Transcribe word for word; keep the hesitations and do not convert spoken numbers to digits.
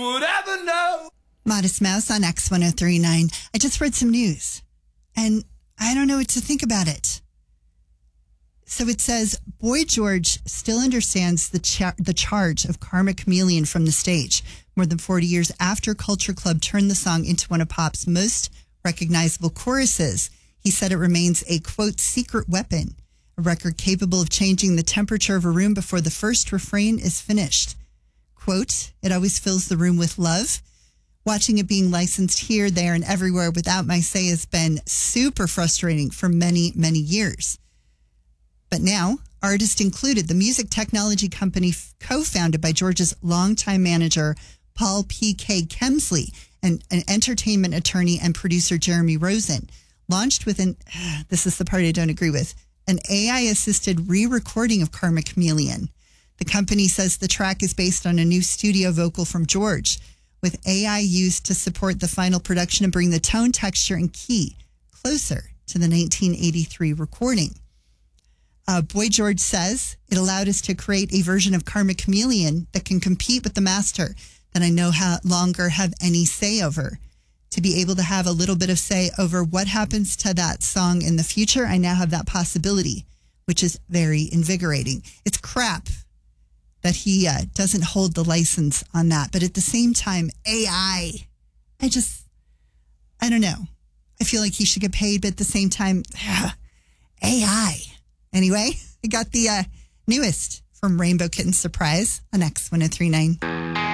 would ever know. Modest Mouse on X one oh three point nine. I just read some news, and I don't know what to think about it. So it says, Boy George still understands the, char- the charge of Karma Chameleon from the stage, more than forty years after Culture Club turned the song into one of pop's most recognizable choruses. He said it remains a, quote, secret weapon, a record capable of changing the temperature of a room before the first refrain is finished. Quote, it always fills the room with love. Watching it being licensed here, there, and everywhere without my say has been super frustrating for many, many years. But now, artist included, the music technology company co-founded by George's longtime manager, Paul P K. Kemsley, and an entertainment attorney and producer, Jeremy Rosen, launched with an, uh, this is the part I don't agree with, an A I-assisted re-recording of Karma Chameleon. The company says the track is based on a new studio vocal from George, with A I used to support the final production and bring the tone, texture, and key closer to the nineteen eighty-three recording. Uh, Boy George says it allowed us to create a version of Karma Chameleon that can compete with the master that I no ha- longer have any say over. To be able to have a little bit of say over what happens to that song in the future, I now have that possibility, which is very invigorating. It's crap that he uh, doesn't hold the license on that. But at the same time, A I, I just, I don't know. I feel like he should get paid, but at the same time, ugh, A I. Anyway, I got the uh, newest from Rainbow Kitten Surprise on X one oh three point nine.